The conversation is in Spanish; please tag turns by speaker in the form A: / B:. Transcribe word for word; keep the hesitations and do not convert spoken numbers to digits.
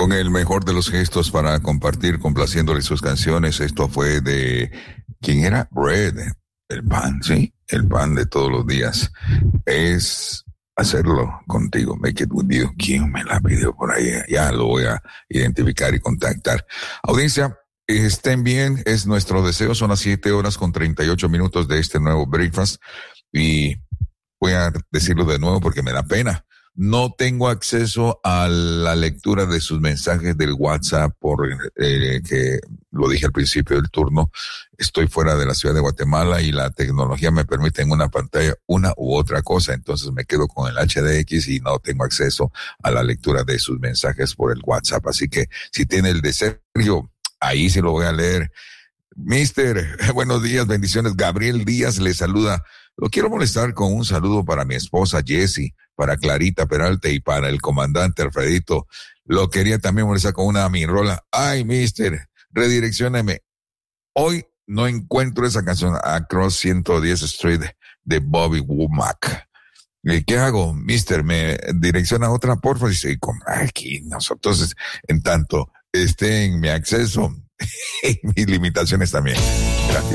A: con el mejor de los gestos para compartir, complaciéndole sus canciones. Esto fue de, ¿quién era? Bread, el pan, ¿sí? El pan de todos los días. Es hacerlo contigo, make it with you. ¿Quién me la pidió por ahí? Ya lo voy a identificar y contactar. Audiencia, estén bien, es nuestro deseo. Son las siete horas con treinta y ocho minutos de este nuevo breakfast. Y voy a decirlo de nuevo porque me da pena. No tengo acceso a la lectura de sus mensajes del WhatsApp por eh, que lo dije al principio del turno. Estoy fuera de la ciudad de Guatemala y la tecnología me permite en una pantalla una u otra cosa. Entonces me quedo con el H D X y no tengo acceso a la lectura de sus mensajes por el WhatsApp. Así que si tiene el de Sergio, ahí sí lo voy a leer. Mister, buenos días, bendiciones. Gabriel Díaz le saluda. Lo quiero molestar con un saludo para mi esposa Jessie, para Clarita Peralta y para el comandante Alfredito. Lo quería también molestar con una minrola. Ay, mister, redireccióneme. Hoy no encuentro esa canción, Across ciento diez Street de Bobby Womack. ¿Qué hago, mister? ¿Me direcciona a otra, porfa? Dice, aquí nosotros, en tanto esté en mi acceso, y mis limitaciones también.